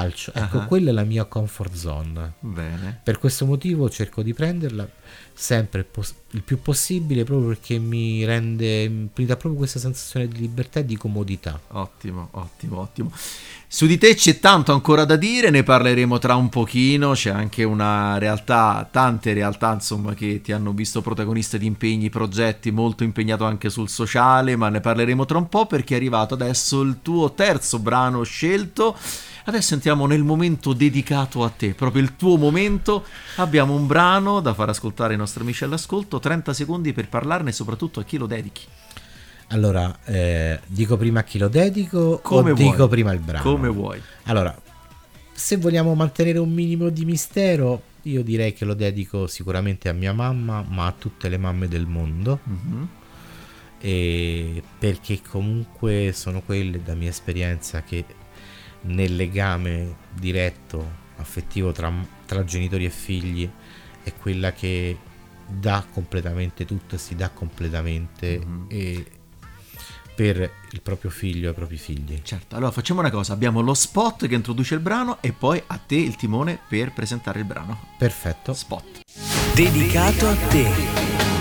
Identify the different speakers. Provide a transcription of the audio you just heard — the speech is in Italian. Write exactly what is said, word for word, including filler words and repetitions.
Speaker 1: calcio, ecco,
Speaker 2: uh-huh.
Speaker 1: quella è la mia comfort zone.
Speaker 2: Bene.
Speaker 1: Per questo motivo cerco di prenderla sempre il, pos- il più possibile, proprio perché mi rende, mi dà proprio questa sensazione di libertà e di comodità.
Speaker 2: Ottimo, ottimo, ottimo. Su di te c'è tanto ancora da dire, ne parleremo tra un pochino, c'è anche una realtà, tante realtà insomma che ti hanno visto protagonista di impegni, progetti, molto impegnato anche sul sociale, ma ne parleremo tra un po' perché è arrivato adesso il tuo terzo brano scelto. Adesso entriamo nel momento dedicato a te, proprio il tuo momento. Abbiamo un brano da far ascoltare ai nostri amici all'ascolto, trenta secondi per parlarne e soprattutto a chi lo dedichi.
Speaker 1: Allora, eh, dico prima a chi lo dedico
Speaker 2: Come
Speaker 1: o
Speaker 2: vuoi.
Speaker 1: dico prima il brano?
Speaker 2: Come vuoi.
Speaker 1: Allora, se vogliamo mantenere un minimo di mistero, io direi che lo dedico sicuramente a mia mamma, ma a tutte le mamme del mondo,
Speaker 2: Mm-hmm.
Speaker 1: e perché comunque sono quelle, da mia esperienza, che nel legame diretto, affettivo tra, tra genitori e figli, è quella che dà completamente tutto e si dà completamente mm-hmm. e per il proprio figlio e i propri figli.
Speaker 2: Certo, allora facciamo una cosa, abbiamo lo spot che introduce il brano e poi a te il timone per presentare il brano.
Speaker 1: Perfetto.
Speaker 2: Spot.
Speaker 3: Dedicato a te.